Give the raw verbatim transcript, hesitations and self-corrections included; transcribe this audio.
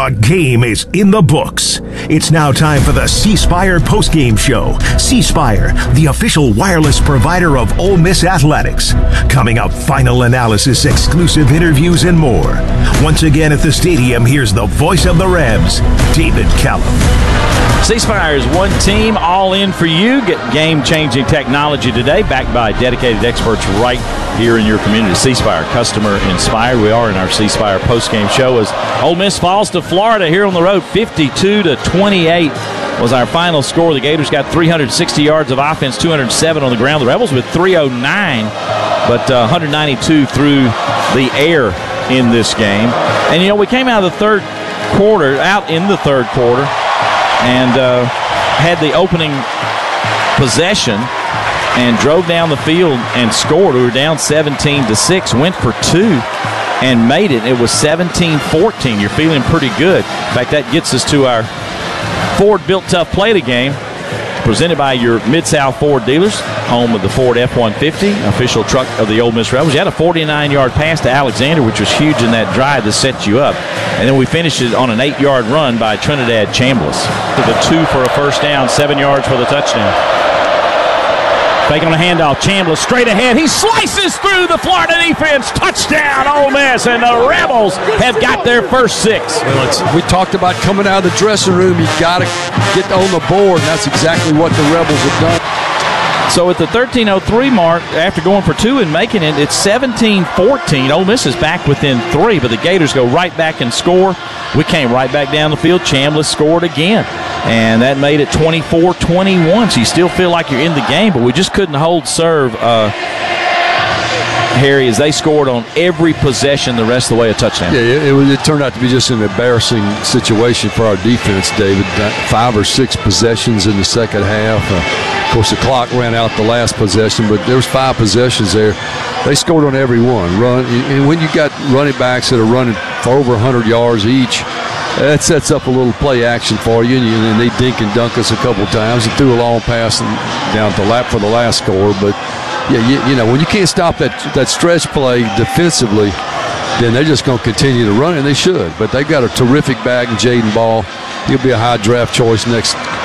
The game is in the books. It's now time for the C Spire postgame show. C Spire, the official wireless provider of Ole Miss athletics. Coming up, final analysis, exclusive interviews, and more. Once again at the stadium, here's the voice of the Rebs, David Callum. C Spire is one team, all in for you. Get game-changing technology today, backed by dedicated experts right here in your community. C Spire, customer inspired. We are in our C Spire postgame show as Ole Miss falls to Florida here on the road. fifty-two to twenty-eight was our final score. The Gators got three hundred sixty yards of offense, two hundred seven on the ground. The Rebels with three oh nine, but uh, one hundred ninety-two through the air in this game. And, you know, we came out of the third quarter, out in the third quarter, and uh, had the opening possession and drove down the field and scored. We were down seventeen to six, went for two and made it. It was seventeen fourteen. You're feeling pretty good. In fact, that gets us to our Ford Built Tough Play the Game, presented by your Mid-South Ford dealers, home of the Ford F one fifty, official truck of the Ole Miss Rebels. You had a forty-nine-yard pass to Alexander, which was huge in that drive that set you up. And then we finished it on an eight-yard run by Trinidad Chambliss. To the two for a first down, seven yards for the touchdown. Taking on a handoff, Chambliss straight ahead. He slices through the Florida defense. Touchdown, Ole Miss, and the Rebels have got their first six. Well, it's, we talked about coming out of the dressing room. You got to get on the board, and that's exactly what the Rebels have done. So at the thirteen oh three mark, after going for two and making it, it's seventeen fourteen. Ole Miss is back within three, but the Gators go right back and score. We came right back down the field. Chambliss scored again, and that made it twenty-four twenty-one. So you still feel like you're in the game, but we just couldn't hold serve, uh, Harry, as they scored on every possession the rest of the way a touchdown. Yeah, it, it, it turned out to be just an embarrassing situation for our defense, David. Five or six possessions in the second half. Uh, Of course, the clock ran out the last possession, but there was five possessions there. They scored on every one. Run, and when you got running backs that are running for over one hundred yards each, that sets up a little play action for you. And, you, and they dink and dunk us a couple times and threw a long pass down the lap for the last score. But yeah, you, you know, when you can't stop that that stretch play defensively, then they're just going to continue to run, and they should. But they've got a terrific back in Jaden Ball. He'll be a high draft choice next